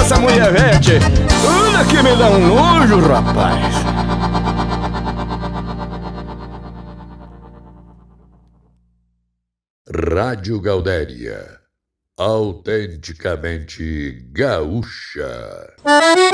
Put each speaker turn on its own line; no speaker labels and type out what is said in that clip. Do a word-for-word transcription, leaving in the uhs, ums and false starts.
essa mulher vete. Olha que me dá um nojo, rapaz.
Rádio Gaudéria, autenticamente gaúcha.